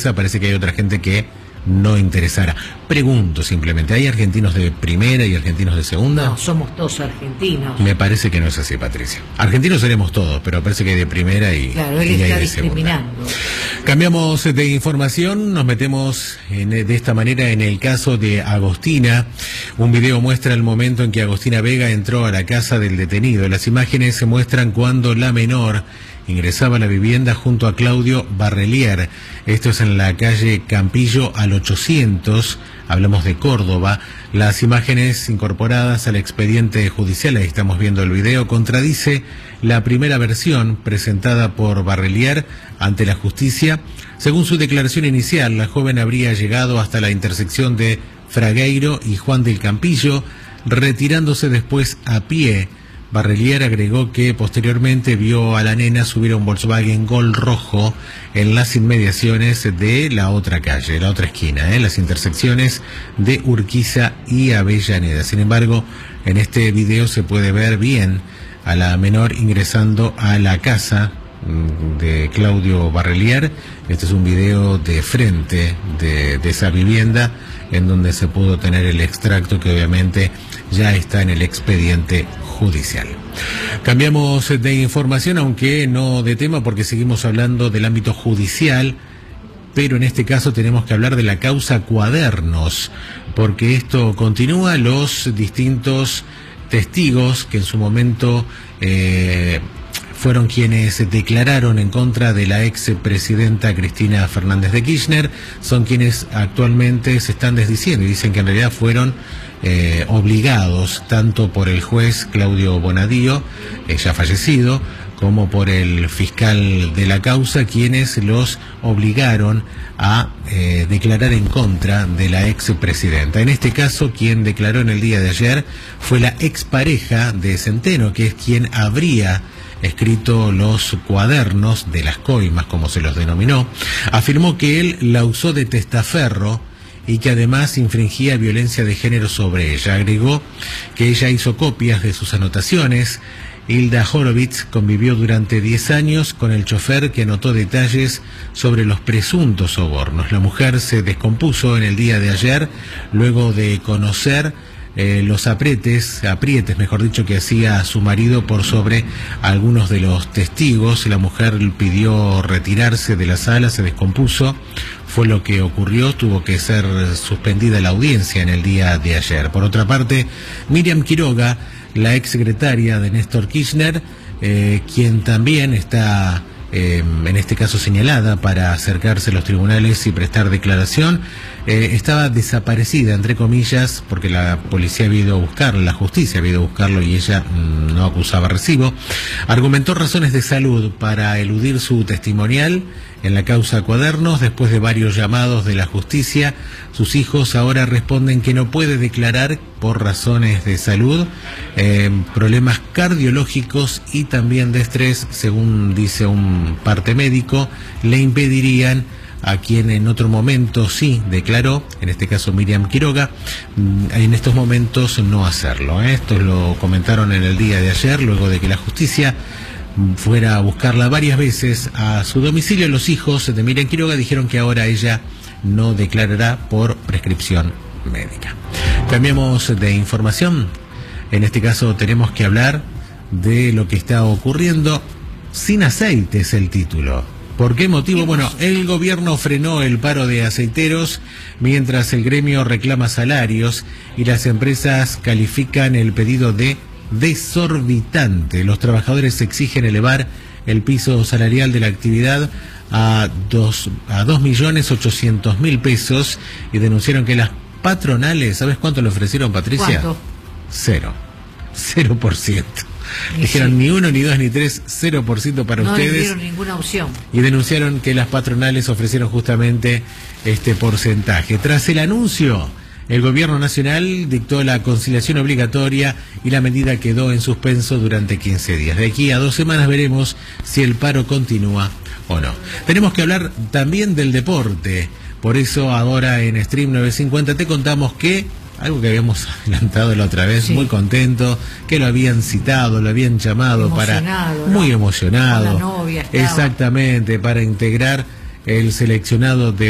interesa, parece que hay otra gente que no interesará. Pregunto simplemente, ¿hay argentinos de primera y argentinos de segunda? No, somos todos argentinos. Me parece que no es así, Patricia. Argentinos seremos todos, pero parece que hay de primera y, claro, él y está hay de discriminando. segunda. Cambiamos de información, nos metemos de esta manera en el caso de Agostina. Un video muestra el momento en que Agostina Vega entró a la casa del detenido. Las imágenes se muestran cuando la menor ingresaba a la vivienda junto a Claudio Barrelier. Esto es en la calle Campillo al 800, hablamos de Córdoba. Las imágenes incorporadas al expediente judicial, ahí estamos viendo el video, contradice la primera versión presentada por Barrelier ante la justicia. Según su declaración inicial, la joven habría llegado hasta la intersección de Fragueiro y Juan del Campillo, retirándose después a pie. Barrelier agregó que posteriormente vio a la nena subir a un Volkswagen Gol rojo en las inmediaciones de la otra calle, la otra esquina, las intersecciones de Urquiza y Avellaneda. Sin embargo, en este video se puede ver bien a la menor ingresando a la casa de Claudio Barrelier. Este es un video de frente de esa vivienda en donde se pudo tener el extracto que obviamente ya está en el expediente judicial. Cambiamos de información, aunque no de tema, porque seguimos hablando del ámbito judicial, pero en este caso tenemos que hablar de la causa Cuadernos, porque esto continúa. Los distintos testigos que en su momento fueron quienes declararon en contra de la expresidenta Cristina Fernández de Kirchner, son quienes actualmente se están desdiciendo y dicen que en realidad fueron obligados tanto por el juez Claudio Bonadío, ya fallecido, como por el fiscal de la causa, quienes los obligaron a declarar en contra de la expresidenta. En este caso, quien declaró en el día de ayer fue la expareja de Centeno, que es quien habría escrito los cuadernos de las coimas, como se los denominó. Afirmó que él la usó de testaferro y que además infringía violencia de género sobre ella. Agregó que ella hizo copias de sus anotaciones. Hilda Horowitz convivió durante 10 años con el chofer que anotó detalles sobre los presuntos sobornos. La mujer se descompuso en el día de ayer luego de conocer los aprietes, mejor dicho, que hacía su marido por sobre algunos de los testigos. La mujer pidió retirarse de la sala, se descompuso, fue lo que ocurrió, tuvo que ser suspendida la audiencia en el día de ayer. Por otra parte, Miriam Quiroga, la exsecretaria de Néstor Kirchner, quien también está en este caso señalada para acercarse a los tribunales y prestar declaración, estaba desaparecida, entre comillas, porque la policía había ido a buscarla, la justicia había ido a buscarlo y ella no acusaba recibo. Argumentó razones de salud para eludir su testimonial en la causa Cuadernos. Después de varios llamados de la justicia, sus hijos ahora responden que no puede declarar por razones de salud, problemas cardiológicos y también de estrés, según dice un parte médico, le impedirían a quien en otro momento sí declaró, en este caso Miriam Quiroga, en estos momentos no hacerlo. Esto lo comentaron en el día de ayer, luego de que la justicia fuera a buscarla varias veces a su domicilio. Los hijos de Miriam Quiroga dijeron que ahora ella no declarará por prescripción médica. Cambiamos de información. En este caso tenemos que hablar de lo que está ocurriendo. Sin aceite es el título. ¿Por qué motivo? Bueno, el gobierno frenó el paro de aceiteros mientras el gremio reclama salarios y las empresas califican el pedido de desorbitante. Los trabajadores exigen elevar el piso salarial de la actividad a 2.800.000 pesos y denunciaron que las patronales, ¿sabes cuánto le ofrecieron, Patricia? ¿Cuánto? 0%. Dijeron ni 1, ni 2, ni 3, 0% para ustedes. No les dieron ninguna opción. Y denunciaron que las patronales ofrecieron justamente este porcentaje. Tras el anuncio, el gobierno nacional dictó la conciliación obligatoria y la medida quedó en suspenso durante 15 días. De aquí a 2 semanas veremos si el paro continúa o no. Tenemos que hablar también del deporte. Por eso ahora en Stream 950 te contamos que algo que habíamos adelantado la otra vez, sí, muy contento, que lo habían citado, lo habían llamado emocionado, muy emocionado, con la novia estaba. Exactamente, para integrar el seleccionado de